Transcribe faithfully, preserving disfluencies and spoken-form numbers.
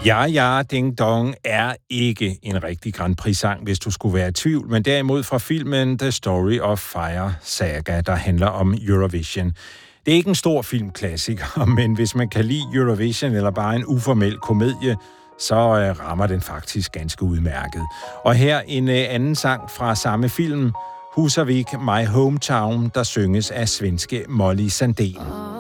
Ja, ja, Ding Dong er ikke en rigtig Grand Prix-sang, hvis du skulle være i tvivl, men derimod fra filmen The Story of Fire Saga, der handler om Eurovision. Det er ikke en stor filmklassiker, men hvis man kan lide Eurovision eller bare en uformel komedie, så øh, rammer den faktisk ganske udmærket. Og her en øh, anden sang fra samme film, Husavik, My Hometown, der synges af svenske Molly Sandén.